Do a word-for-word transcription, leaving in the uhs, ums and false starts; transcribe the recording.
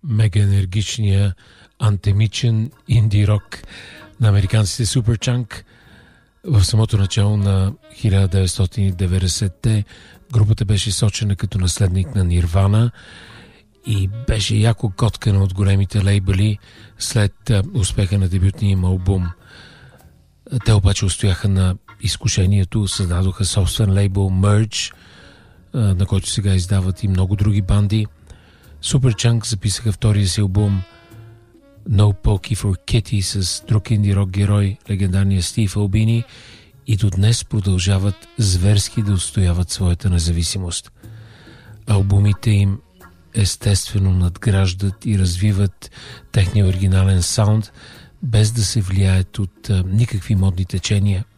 мега енергичния антемичен инди-рок на американците Superchunk. В самото начало на хиляда деветстотин и деветдесетте групата беше сочена като наследник на Нирвана и беше яко коткана от големите лейбъли след успеха на дебютния им албум. Те обаче устояха на изкушението, създадоха собствен лейбъл Merge, на който сега издават и много други банди. Superchunk записаха втория си албум No Pokey for Kitty с друг инди-рок герой, легендарния Стив Албини, и до днес продължават зверски да отстояват своята независимост. Албумите им естествено надграждат и развиват техния оригинален саунд, без да се влияят от а, никакви модни течения